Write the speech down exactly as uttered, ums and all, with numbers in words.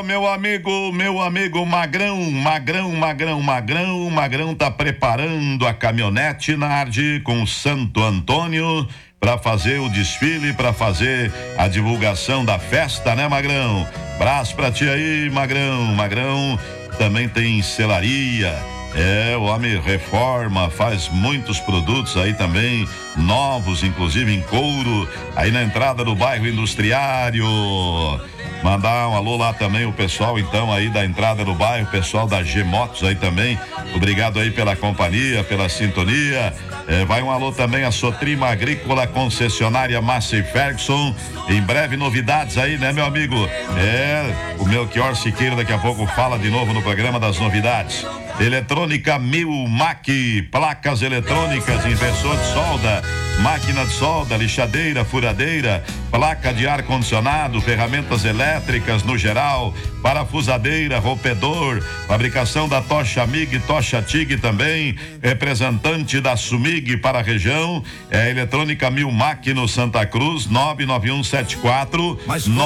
Ô, meu amigo, meu amigo Magrão, Magrão, Magrão, Magrão, Magrão tá preparando a caminhonete Nardi com o Santo Antônio para fazer o desfile, para fazer a divulgação da festa, né, Magrão? Braço pra ti aí, Magrão, Magrão também tem selaria. É, o homem reforma, faz muitos produtos aí também, novos, inclusive em couro, aí na entrada do bairro Industriário. Mandar um alô lá também, o pessoal então aí da entrada do bairro, o pessoal da G Motos aí também. Obrigado aí pela companhia, pela sintonia. É, vai um alô também a Sotrima Agrícola, concessionária Massey Ferguson. Em breve novidades aí, né, meu amigo? É, o Melchior Siqueira daqui a pouco fala de novo no programa das novidades. Eletrônica Milmac, placas eletrônicas, inversor de solda, máquina de solda, lixadeira, furadeira, placa de ar condicionado, ferramentas elétricas no geral, parafusadeira, rompedor, fabricação da Tocha Mig, Tocha Tig também, representante da Sumig para a região, é Eletrônica Milmac no Santa Cruz, nove nove um sete quatro